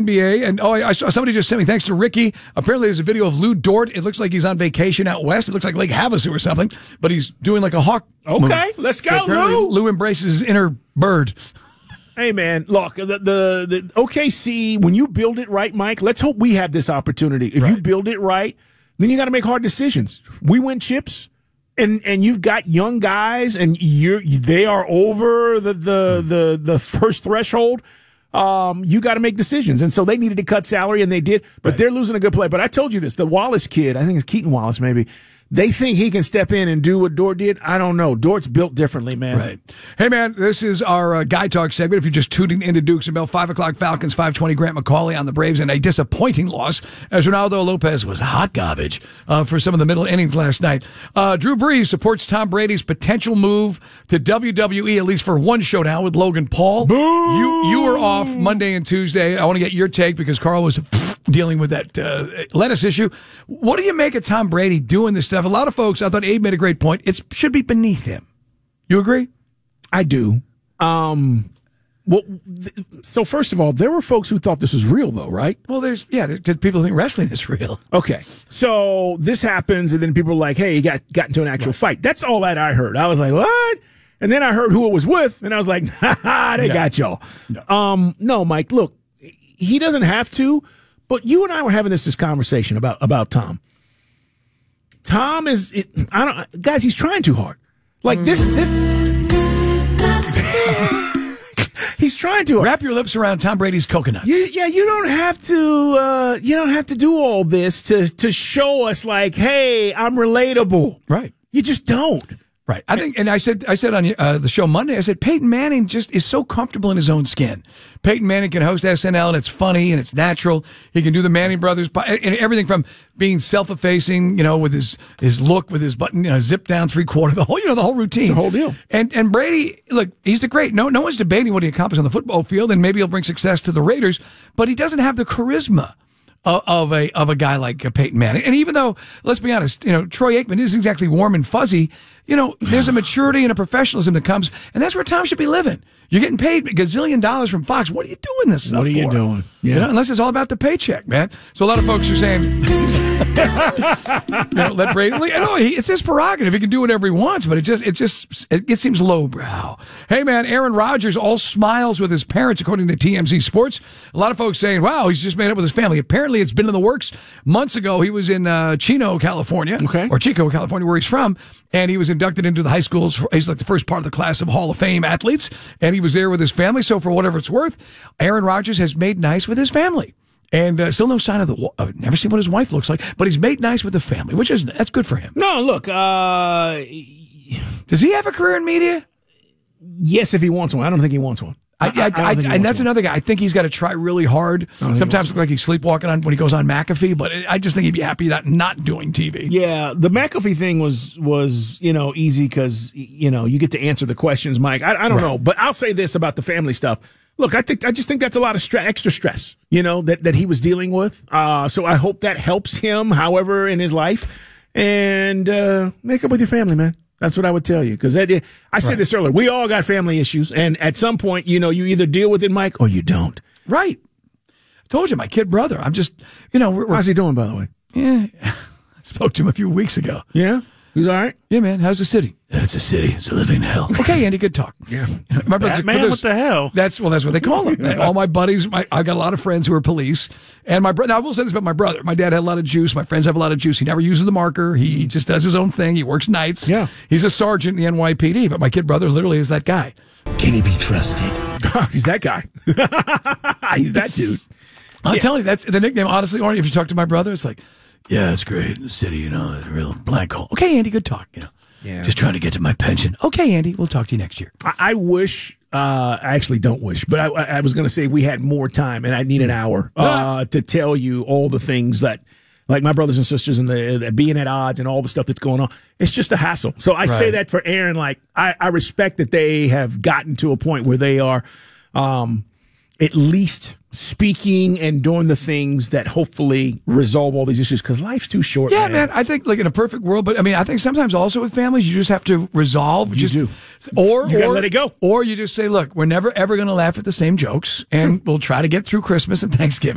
NBA. And I saw somebody just sent me, thanks to Ricky. Apparently there's a video of Lou Dort. It looks like he's on vacation out west. It looks like Lake Havasu or something, but he's doing like a hawk. Okay, let's go, so Lou embraces his inner bird. Hey, man, look, the OKC, when you build it right, Mike, let's hope we have this opportunity. If you build it right, then you got to make hard decisions. We win chips, and you've got young guys, and they are over the first threshold. You got to make decisions. And so they needed to cut salary, and they did, but they're losing a good player. But I told you this, the Wallace kid, I think it's Keaton Wallace maybe, they think he can step in and do what Dort did. I don't know. Dort's built differently, man. Right. Hey, man, this is our Guy Talk segment. If you're just tuning into Dukes and Bell, 5 o'clock Falcons, 5:20 Grant McCauley on the Braves, and a disappointing loss as Ronaldo Lopez was hot garbage for some of the middle innings last night. Drew Brees supports Tom Brady's potential move to WWE, at least for one showdown with Logan Paul. Boo! You were off Monday and Tuesday. I want to get your take because Carl was dealing with that lettuce issue. What do you make of Tom Brady doing this stuff? A lot of folks, I thought Abe made a great point. It should be beneath him. You agree? I do. So first of all, there were folks who thought this was real, though, right? Well, because people think wrestling is real. Okay, so this happens, and then people are like, "Hey, he got into an actual fight." That's all that I heard. I was like, "What?" And then I heard who it was with, and I was like, "Ha ha, they got y'all." No, Mike. Look, he doesn't have to. But you and I were having this conversation about Tom. Tom guys, he's trying too hard. Like this he's trying to wrap your lips around Tom Brady's coconuts. You don't have to do all this to show us like, hey, I'm relatable. Right. You just don't. Right. I think, and I said on the show Monday, I said Peyton Manning just is so comfortable in his own skin. Peyton Manning can host SNL and it's funny and it's natural. He can do the Manning brothers and everything from being self-effacing, with his look, with his button, zip down 3/4, the whole routine, the whole deal. And Brady, look, he's the great. No one's debating what he accomplished on the football field, and maybe he'll bring success to the Raiders, but he doesn't have the charisma of a guy like Peyton Manning. And even though, let's be honest, Troy Aikman isn't exactly warm and fuzzy, there's a maturity and a professionalism that comes, and that's where Tom should be living. You're getting paid $1 gazillion from Fox. What are you doing this stuff for? What are you doing? Yeah. Unless it's all about the paycheck, man. So a lot of folks are saying, let Brady. It's his prerogative. He can do whatever he wants, but it seems lowbrow. Hey, man, Aaron Rodgers all smiles with his parents, according to TMZ Sports. A lot of folks saying, wow, he's just made up with his family. Apparently, it's been in the works. Months ago, he was in Chico, California, where he's from. And he was inducted into the high schools. He's like the first part of the class of Hall of Fame athletes. And he was there with his family. So for whatever it's worth, Aaron Rodgers has made nice with his family. And still no sign of never seen what his wife looks like. But he's made nice with the family, that's good for him. No, look. Does he have a career in media? Yes, if he wants one. I don't think he wants one. And that's another guy. I think he's got to try really hard. Sometimes look like he's sleepwalking when he goes on McAfee, but I just think he'd be happy not doing TV. Yeah, the McAfee thing was easy because you get to answer the questions, Mike. I don't know, but I'll say this about the family stuff. Look, I just think that's a lot of extra stress, that he was dealing with. So I hope that helps him, however, in his life, and make up with your family, man. That's what I would tell you. Because I said this earlier. We all got family issues. And at some point, you either deal with it, Mike, or you don't. Right. I told you, my kid brother. I'm just, how's he doing, by the way? Yeah. I spoke to him a few weeks ago. Yeah? He's all right? Yeah, man. How's the city? It's a city. It's a living hell. Okay, Andy, good talk. Yeah. My brother's man, what the hell? That's what they call him. All my buddies, I've got a lot of friends who are police. And my brother, now I will say this about my brother. My dad had a lot of juice. My friends have a lot of juice. He never uses the marker. He just does his own thing. He works nights. Yeah. He's a sergeant in the NYPD, but my kid brother literally is that guy. Can he be trusted? He's that guy. He's that dude. I'm telling you, that's the nickname, honestly, Arnie, if you talk to my brother, it's like, yeah, it's great in the city, it's a real black hole. Okay, Andy, good talk, Yeah. Just trying to get to my pension. Okay, Andy, we'll talk to you next year. I wish, I actually don't wish, but I was going to say we had more time and I need an hour to tell you all the things that, like my brothers and sisters and the being at odds and all the stuff that's going on. It's just a hassle. So I say that for Aaron, like I respect that they have gotten to a point where they are at least speaking and doing the things that hopefully resolve all these issues because life's too short. Yeah, man. I think like in a perfect world, but I think sometimes also with families, you just have to resolve. You do. Or you gotta let it go. Or you just say, look, we're never ever going to laugh at the same jokes and we'll try to get through Christmas and Thanksgiving.